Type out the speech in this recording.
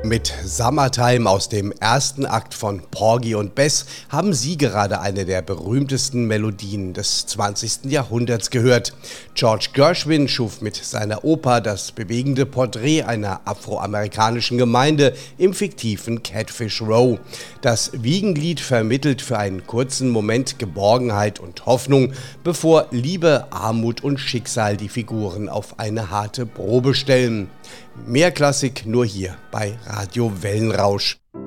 Mit Summertime aus dem ersten Akt von Porgy und Bess haben Sie gerade eine der berühmtesten Melodien des 20. Jahrhunderts gehört. George Gershwin schuf mit seiner Oper das bewegende Porträt einer afroamerikanischen Gemeinde im fiktiven Catfish Row. Das Wiegenlied vermittelt für einen kurzen Moment Geborgenheit und Hoffnung, bevor Liebe, Armut und Schicksal die Figuren auf eine harte Probe stellen. Mehr Klassik nur hier bei Radio Wellenrausch.